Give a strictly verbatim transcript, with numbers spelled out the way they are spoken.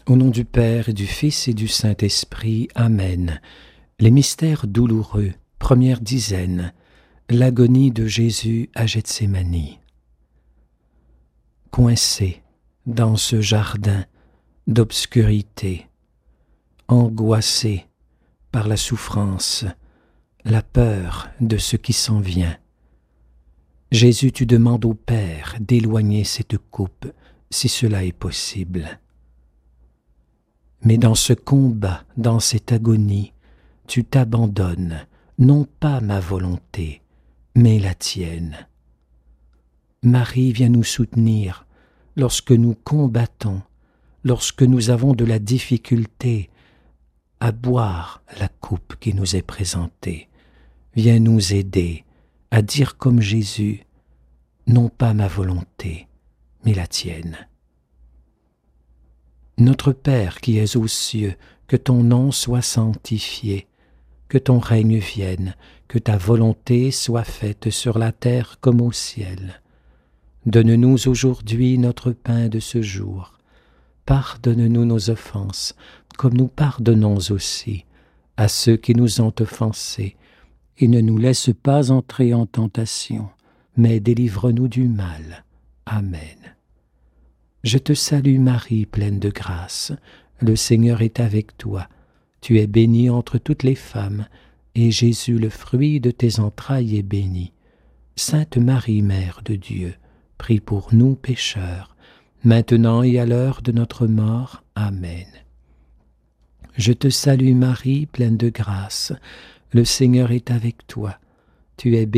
Au nom du Père, et du Fils et du Saint-Esprit. Amen. Les mystères douloureux, première dizaine. L'agonie de Jésus à Gethsémani. Coincé dans ce jardin d'obscurité, angoissé par la souffrance, la peur de ce qui s'en vient, Jésus, tu demandes au Père d'éloigner cette coupe, si cela est possible. Mais dans ce combat, dans cette agonie, tu t'abandonnes, non pas ma volonté, mais la tienne. Marie vient nous soutenir lorsque nous combattons, lorsque nous avons de la difficulté à boire la coupe qui nous est présentée. Viens nous aider à dire comme Jésus, non pas ma volonté, mais la tienne. Notre Père qui es aux cieux, que ton nom soit sanctifié, que ton règne vienne, que ta volonté soit faite sur la terre comme au ciel. Donne-nous aujourd'hui notre pain de ce jour. Pardonne-nous nos offenses, comme nous pardonnons aussi à ceux qui nous ont offensés, et ne nous laisse pas entrer en tentation, mais délivre-nous du mal. Amen. Je te salue Marie, pleine de grâce, le Seigneur est avec toi. Tu es bénie entre toutes les femmes, et Jésus, le fruit de tes entrailles, est béni. Sainte Marie, Mère de Dieu, prie pour nous pécheurs, maintenant et à l'heure de notre mort. Amen. Je te salue Marie, pleine de grâce, le Seigneur est avec toi. Tu es bénie